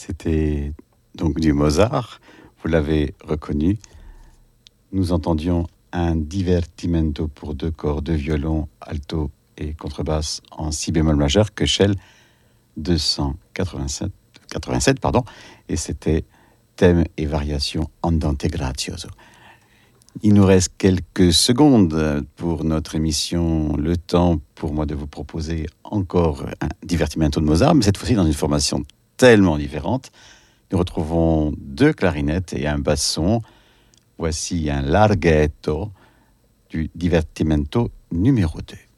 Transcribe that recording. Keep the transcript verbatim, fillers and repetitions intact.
C'était donc du Mozart, vous l'avez reconnu. Nous entendions un divertimento pour deux corps, deux violons, alto et contrebasse en si bémol majeur, Köchel deux cent quatre-vingt-sept, quatre-vingt-sept pardon, et c'était thème et variation andante grazioso. Il nous reste quelques secondes pour notre émission, le temps pour moi de vous proposer encore un divertimento de Mozart, mais cette fois-ci dans une formation tellement différente. Nous retrouvons deux clarinettes et un basson. Voici un larghetto du divertimento numéro deux.